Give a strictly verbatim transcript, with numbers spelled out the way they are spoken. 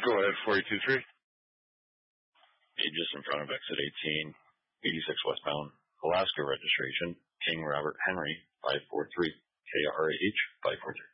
Go ahead, four eight two three. Just in front of exit eighteen, eighty-six westbound, Alaska registration, King Robert Henry, five four three, K R H five four three.